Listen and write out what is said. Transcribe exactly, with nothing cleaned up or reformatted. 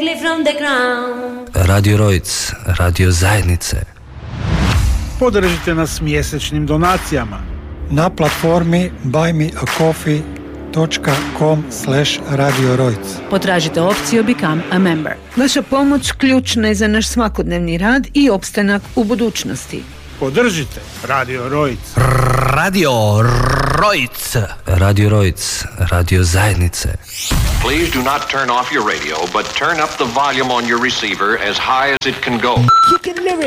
directly from the ground. Radio Rojc, radio zajednice. Podržite nas mjesečnim donacijama na platformi buy me a coffee dot com slash radio rojc. Potražite opciju Become a Member. Vaša pomoć ključna je za naš svakodnevni rad i opstanak u budućnosti. Podržite Radio Rojc. Radio Rojc. Radio Rojc, radio zajednice. Please do not turn off your radio, but turn up the volume on your receiver as high as it can go. Kicking lyrics.